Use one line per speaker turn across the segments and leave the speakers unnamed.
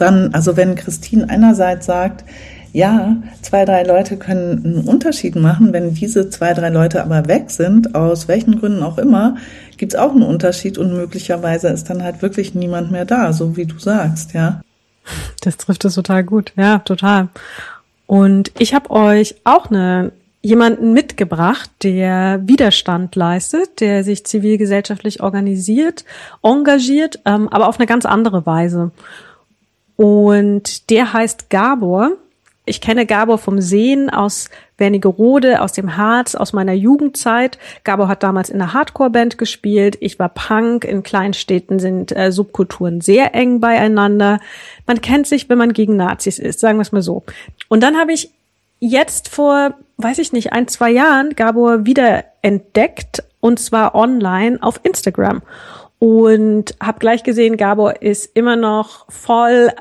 dann, also wenn Christine einerseits sagt, ja, 2, 3 Leute können einen Unterschied machen, wenn diese 2, 3 Leute aber weg sind, aus welchen Gründen auch immer, gibt's auch einen Unterschied und möglicherweise ist dann halt wirklich niemand mehr da, so wie du sagst, ja.
Das trifft es total gut, ja, total. Und ich habe euch auch jemanden mitgebracht, der Widerstand leistet, der sich zivilgesellschaftlich engagiert, aber auf eine ganz andere Weise. Und der heißt Gabor. Ich kenne Gabor vom Sehen aus Wernigerode, aus dem Harz, aus meiner Jugendzeit. Gabor hat damals in einer Hardcore-Band gespielt. Ich war Punk. In Kleinstädten sind Subkulturen sehr eng beieinander. Man kennt sich, wenn man gegen Nazis ist, sagen wir es mal so. Und dann habe ich jetzt vor, 1, 2 Jahren Gabor wieder entdeckt, und zwar online auf Instagram. Und habe gleich gesehen, Gabor ist immer noch voll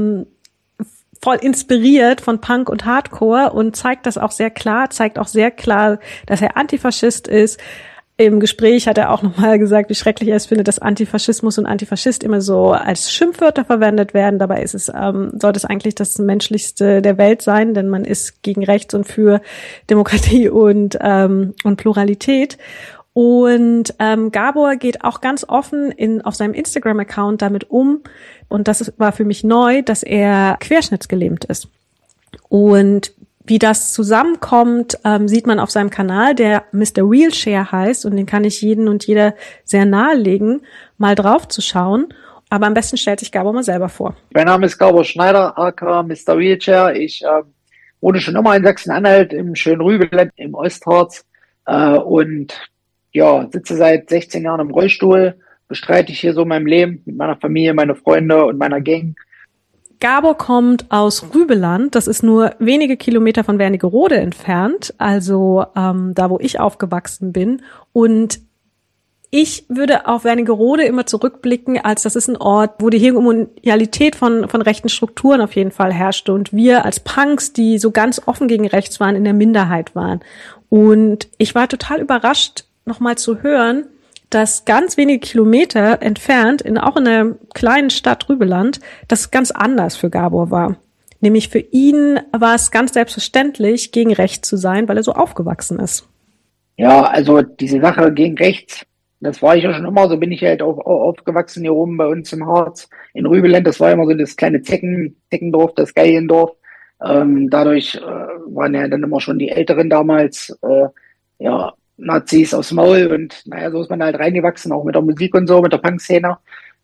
inspiriert von Punk und Hardcore und zeigt das auch sehr klar, dass er Antifaschist ist. Im Gespräch hat er auch nochmal gesagt, wie schrecklich er es findet, dass Antifaschismus und Antifaschist immer so als Schimpfwörter verwendet werden. Dabei ist sollte es eigentlich das Menschlichste der Welt sein, denn man ist gegen Rechts und für Demokratie und Pluralität. Und Gabor geht auch ganz offen auf seinem Instagram-Account damit um. Und das war für mich neu, dass er querschnittsgelähmt ist. Und wie das zusammenkommt, sieht man auf seinem Kanal, der Mr. Wheelchair heißt. Und den kann ich jeden und jeder sehr nahelegen, mal drauf zu schauen. Aber am besten stellt sich Gabor mal selber vor.
Mein Name ist Gabor Schneider, aka Mr. Wheelchair. Ich wohne schon immer in Sachsen-Anhalt, im schönen Rübeland, im Ostharz. Und ja, sitze seit 16 Jahren im Rollstuhl, bestreite ich hier so mein Leben mit meiner Familie, meine Freunde und meiner Gang.
Gabor kommt aus Rübeland, das ist nur wenige Kilometer von Wernigerode entfernt, also da, wo ich aufgewachsen bin. Und ich würde auf Wernigerode immer zurückblicken, als das ist ein Ort, wo die Hegemonalität von rechten Strukturen auf jeden Fall herrschte und wir als Punks, die so ganz offen gegen rechts waren, in der Minderheit waren. Und ich war total überrascht, nochmal zu hören, dass ganz wenige Kilometer entfernt, auch in einer kleinen Stadt Rübeland, das ganz anders für Gabor war. Nämlich für ihn war es ganz selbstverständlich, gegen rechts zu sein, weil er so aufgewachsen ist.
Ja, also diese Sache gegen rechts, das war ich ja schon immer, so bin ich halt auch aufgewachsen hier oben bei uns im Harz, in Rübeland. Das war immer so das kleine Zeckendorf, das Geigendorf. Dadurch waren ja dann immer schon die Älteren damals, Nazis aufs Maul und naja, so ist man halt reingewachsen, auch mit der Musik und so, mit der Punk-Szene.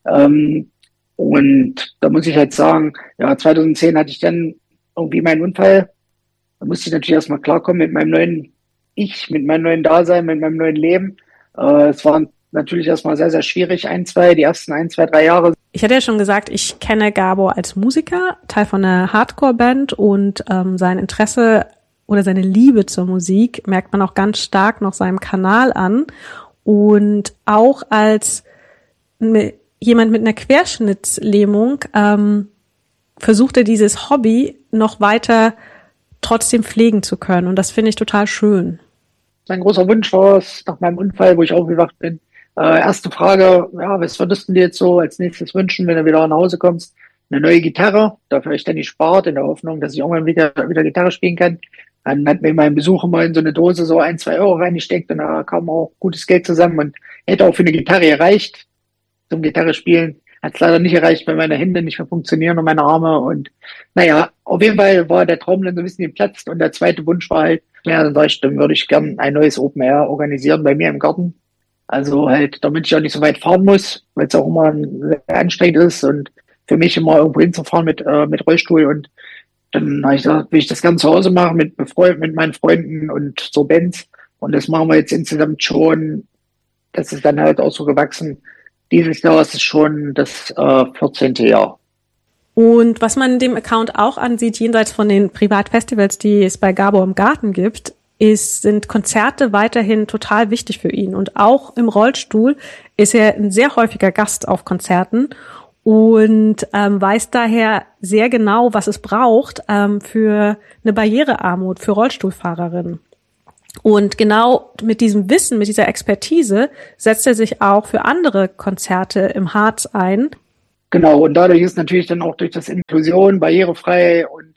Und da muss ich halt sagen, ja, 2010 hatte ich dann irgendwie meinen Unfall. Da musste ich natürlich erstmal klarkommen mit meinem neuen Ich, mit meinem neuen Dasein, mit meinem neuen Leben. Es war natürlich erstmal sehr, sehr schwierig, die ersten 1, 2, 3 Jahre.
Ich hatte ja schon gesagt, ich kenne Gabor als Musiker, Teil von einer Hardcore-Band und sein Interesse oder seine Liebe zur Musik merkt man auch ganz stark noch seinem Kanal an. Und auch als jemand mit einer Querschnittslähmung versucht er dieses Hobby noch weiter trotzdem pflegen zu können. Und das finde ich total schön.
Mein großer Wunsch war es nach meinem Unfall, wo ich aufgewacht bin. Erste Frage, ja, was würdest du dir jetzt so als nächstes wünschen, wenn du wieder nach Hause kommst? Eine neue Gitarre, dafür ich dann gespart, in der Hoffnung, dass ich irgendwann wieder Gitarre spielen kann. Dann hat mir mein Besuch immer in so eine Dose so 1, 2 Euro reingesteckt und da kam auch gutes Geld zusammen und hätte auch für eine Gitarre gereicht. Zum Gitarre spielen hat es leider nicht erreicht, weil meine Hände nicht mehr funktionieren und meine Arme und naja, auf jeden Fall war der Traum dann so ein bisschen geplatzt und der zweite Wunsch war halt, ja, dann sag ich, dann würde ich gern ein neues Open Air organisieren bei mir im Garten. Also halt, damit ich auch nicht so weit fahren muss, weil es auch immer sehr anstrengend ist und für mich immer irgendwo hinzufahren mit Rollstuhl und dann habe ich gesagt, will ich das Ganze zu Hause machen mit meinen Freunden und so Bands. Und das machen wir jetzt insgesamt schon, das ist dann halt auch so gewachsen. Dieses Jahr ist es schon das 14. Jahr.
Und was man dem Account auch ansieht, jenseits von den Privatfestivals, die es bei Gabor im Garten gibt, sind Konzerte weiterhin total wichtig für ihn. Und auch im Rollstuhl ist er ein sehr häufiger Gast auf Konzerten und weiß daher sehr genau, was es braucht für eine Barrierearmut für Rollstuhlfahrerinnen. Und genau mit diesem Wissen, mit dieser Expertise setzt er sich auch für andere Konzerte im Harz ein.
Genau, und dadurch ist natürlich dann auch durch das Inklusion barrierefrei und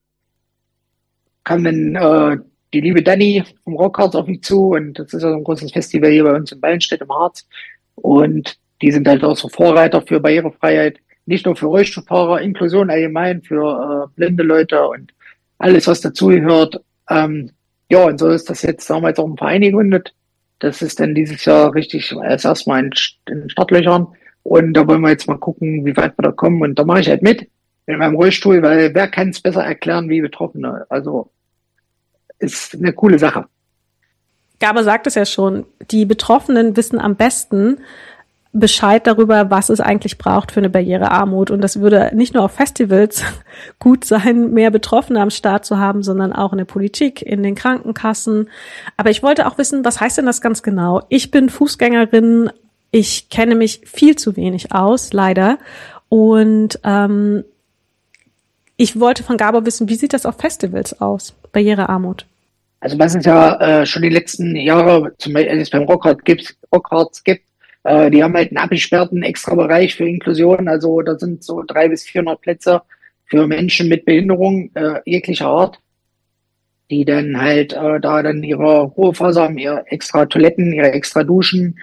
kam dann die liebe Dani vom Rockharz auf mich zu, und das ist ja so ein großes Festival hier bei uns in Ballenstedt im Harz, und die sind halt auch so Vorreiter für Barrierefreiheit, nicht nur für Rollstuhlfahrer, Inklusion allgemein, für blinde Leute und alles, was dazugehört. Ja, und so ist das jetzt, haben wir jetzt auch einen Verein gegründet. Das ist dann dieses Jahr richtig als erstmal in den Startlöchern. Und da wollen wir jetzt mal gucken, wie weit wir da kommen. Und da mache ich halt mit meinem Rollstuhl, weil wer kann es besser erklären wie Betroffene? Also ist eine coole Sache.
Gabor sagt es ja schon, die Betroffenen wissen am besten Bescheid darüber, was es eigentlich braucht für eine Barrierearmut. Und das würde nicht nur auf Festivals gut sein, mehr Betroffene am Start zu haben, sondern auch in der Politik, in den Krankenkassen. Aber ich wollte auch wissen, was heißt denn das ganz genau? Ich bin Fußgängerin, ich kenne mich viel zu wenig aus, leider. Und ich wollte von Gabor wissen, wie sieht das auf Festivals aus, Barrierearmut?
Also was es ja schon die letzten Jahre, zum Beispiel beim Rockharz gibt, die haben halt einen abgesperrten Extrabereich für Inklusion. Also da sind so 300 bis 400 Plätze für Menschen mit Behinderung jeglicher Art, die dann halt da dann ihre Ruhephase haben, ihre extra Toiletten, ihre extra Duschen,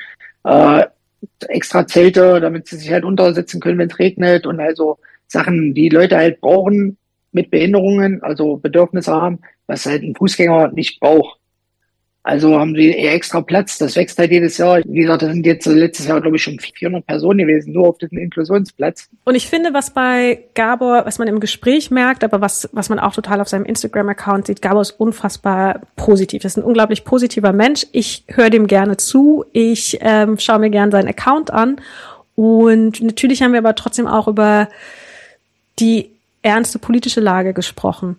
extra Zelte, damit sie sich halt untersetzen können, wenn es regnet, und also Sachen, die Leute halt brauchen mit Behinderungen, also Bedürfnisse haben, was halt ein Fußgänger nicht braucht. Also haben sie eher extra Platz. Das wächst halt jedes Jahr. Wie gesagt, das sind jetzt letztes Jahr, glaube ich, schon 400 Personen gewesen, nur auf diesem Inklusionsplatz.
Und ich finde, was bei Gabor, was man im Gespräch merkt, aber was man auch total auf seinem Instagram-Account sieht, Gabor ist unfassbar positiv. Das ist ein unglaublich positiver Mensch. Ich höre dem gerne zu. Ich schaue mir gerne seinen Account an. Und natürlich haben wir aber trotzdem auch über die ernste politische Lage gesprochen.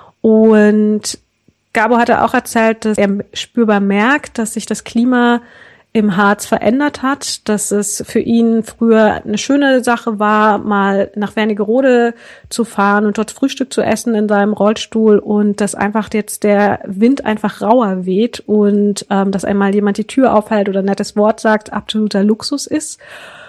Und Gabor hatte auch erzählt, dass er spürbar merkt, dass sich das Klima im Harz verändert hat, dass es für ihn früher eine schöne Sache war, mal nach Wernigerode zu fahren und dort Frühstück zu essen in seinem Rollstuhl, und dass einfach jetzt der Wind einfach rauer weht und dass einmal jemand die Tür aufhält oder ein nettes Wort sagt, absoluter Luxus ist.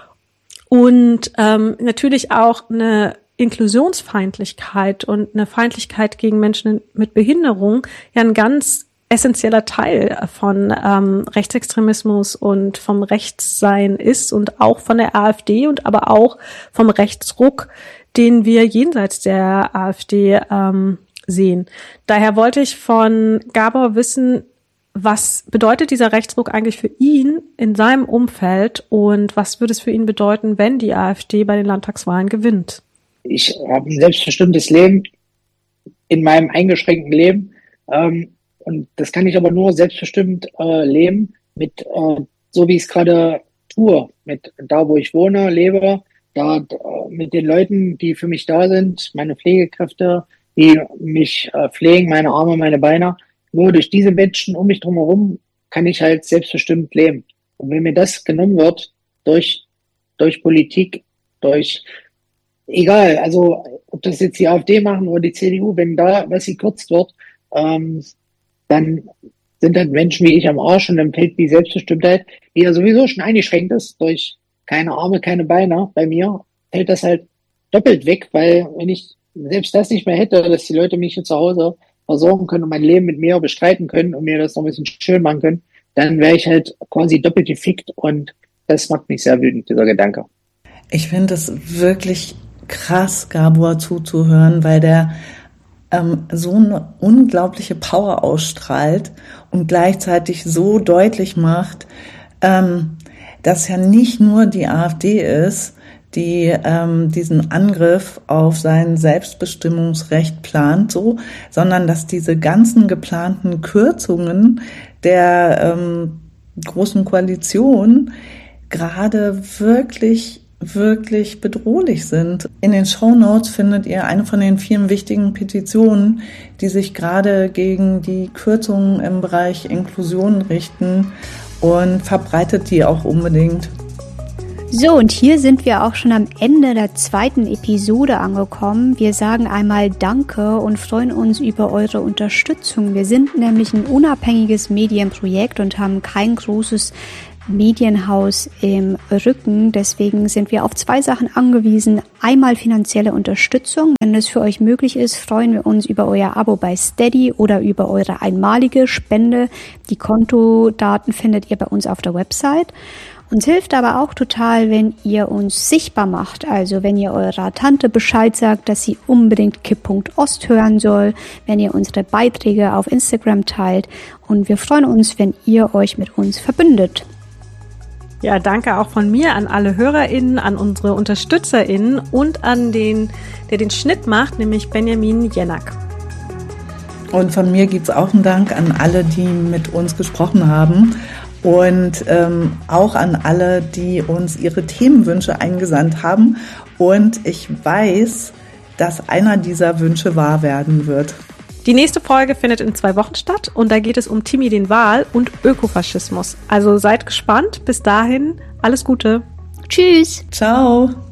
Und natürlich auch eine Inklusionsfeindlichkeit und eine Feindlichkeit gegen Menschen mit Behinderung ja ein ganz essentieller Teil von Rechtsextremismus und vom Rechtssein ist, und auch von der AfD und aber auch vom Rechtsruck, den wir jenseits der AfD sehen. Daher wollte ich von Gabor wissen, was bedeutet dieser Rechtsruck eigentlich für ihn in seinem Umfeld, und was würde es für ihn bedeuten, wenn die AfD bei den Landtagswahlen gewinnt?
Ich habe ein selbstbestimmtes Leben in meinem eingeschränkten Leben, und das kann ich aber nur selbstbestimmt leben mit so wie ich es gerade tue, mit da wo ich wohne, lebe, da mit den Leuten, die für mich da sind, meine Pflegekräfte, die mich pflegen, meine Arme, meine Beine. Nur durch diese Menschen um mich drumherum kann ich halt selbstbestimmt leben. Und wenn mir das genommen wird durch Politik, durch egal, also ob das jetzt die AfD machen oder die CDU, wenn da was gekürzt wird, dann sind halt Menschen wie ich am Arsch, und dann fällt die Selbstbestimmtheit, die ja sowieso schon eingeschränkt ist durch keine Arme, keine Beine. Bei mir fällt das halt doppelt weg, weil wenn ich selbst das nicht mehr hätte, dass die Leute mich hier zu Hause versorgen können und mein Leben mit mir bestreiten können und mir das noch ein bisschen schön machen können, dann wäre ich halt quasi doppelt gefickt, und das macht mich sehr wütend, dieser Gedanke.
Ich finde es wirklich krass, Gabor zuzuhören, weil der so eine unglaubliche Power ausstrahlt und gleichzeitig so deutlich macht, dass ja nicht nur die AfD ist, die diesen Angriff auf sein Selbstbestimmungsrecht plant, sondern dass diese ganzen geplanten Kürzungen der Großen Koalition gerade wirklich bedrohlich sind. In den Shownotes findet ihr eine von den vielen wichtigen Petitionen, die sich gerade gegen die Kürzungen im Bereich Inklusion richten, und verbreitet die auch unbedingt.
So, und hier sind wir auch schon am Ende der zweiten Episode angekommen. Wir sagen einmal Danke und freuen uns über eure Unterstützung. Wir sind nämlich ein unabhängiges Medienprojekt und haben kein großes Medienhaus im Rücken. Deswegen sind wir auf 2 Sachen angewiesen. Einmal finanzielle Unterstützung. Wenn es für euch möglich ist, freuen wir uns über euer Abo bei Steady oder über eure einmalige Spende. Die Kontodaten findet ihr bei uns auf der Website. Uns hilft aber auch total, wenn ihr uns sichtbar macht. Also wenn ihr eurer Tante Bescheid sagt, dass sie unbedingt Kipppunkt Ost hören soll, wenn ihr unsere Beiträge auf Instagram teilt. Und wir freuen uns, wenn ihr euch mit uns verbündet.
Ja, danke auch von mir an alle HörerInnen, an unsere UnterstützerInnen und an den, der den Schnitt macht, nämlich Benjamin Jenack.
Und von mir gibt's auch einen Dank an alle, die mit uns gesprochen haben. Und auch an alle, die uns ihre Themenwünsche eingesandt haben. Und ich weiß, dass einer dieser Wünsche wahr werden wird.
Die nächste Folge findet in 2 Wochen statt und da geht es um Timi den Wal und Ökofaschismus. Also seid gespannt. Bis dahin, alles Gute.
Tschüss.
Ciao.